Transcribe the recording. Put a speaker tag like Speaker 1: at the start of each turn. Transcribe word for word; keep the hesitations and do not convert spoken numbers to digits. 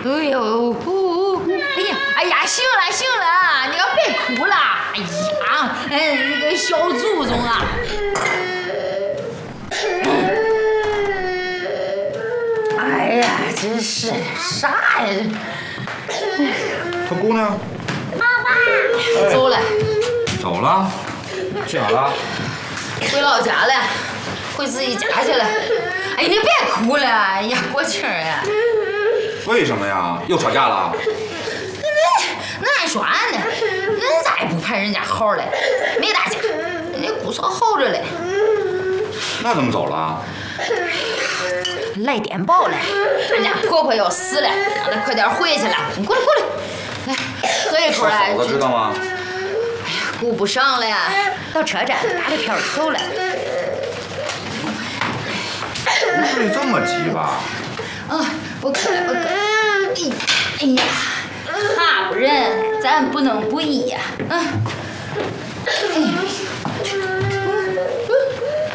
Speaker 1: 哎呦，呼，哎呀，哎呀，行了行了，你可别哭了。哎呀，哎，那个小祖宗啊。哎呀，真是啥呀？
Speaker 2: 小姑娘，
Speaker 1: 妈妈，走了。
Speaker 2: 走了？去哪了？
Speaker 1: 回老家了，回自己家去了。哎，你别哭了，哎呀，国庆呀。
Speaker 2: 为什么呀？又吵架了？
Speaker 1: 那那还说俺呢？恁咋也不盼人家好嘞？没打架，人家姑嫂好着嘞。
Speaker 2: 那怎么走了？
Speaker 1: 来电报了，俺家婆婆要死了，让她快点回去了。你过来过来，来喝一口来。
Speaker 2: 嫂子知道吗？
Speaker 1: 哎呀，顾不上了，到车站打了票走了。
Speaker 2: 不至于这么急吧？
Speaker 1: 啊，我渴了，我渴了。哎，哎呀，哈不人，咱不能不依呀。啊，哎呀。